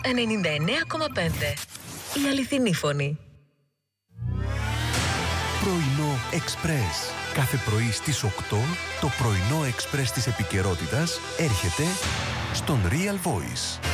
99,5. Η αληθινή φωνή. Πρωινό Εξπρές. Κάθε πρωί στις 8 το πρωινό Εξπρές της επικαιρότητας έρχεται στον Real Voice.